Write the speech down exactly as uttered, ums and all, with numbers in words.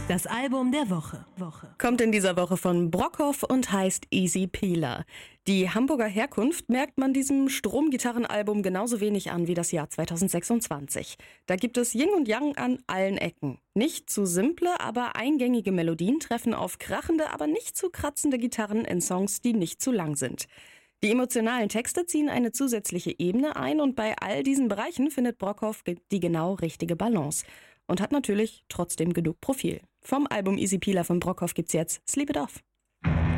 Das Album der Woche. Woche. Kommt in dieser Woche von Brockhoff und heißt Easy Peeler. Die Hamburger Herkunft merkt man diesem Stromgitarrenalbum genauso wenig an wie das Jahr zweitausendsechsundzwanzig. Da gibt es Yin und Yang an allen Ecken. Nicht zu simple, aber eingängige Melodien treffen auf krachende, aber nicht zu kratzende Gitarren in Songs, die nicht zu lang sind. Die emotionalen Texte ziehen eine zusätzliche Ebene ein und bei all diesen Bereichen findet Brockhoff die genau richtige Balance. Und hat natürlich trotzdem genug Profil. Vom Album Easy Peeler von Brockhoff gibt's jetzt Sleep It Off.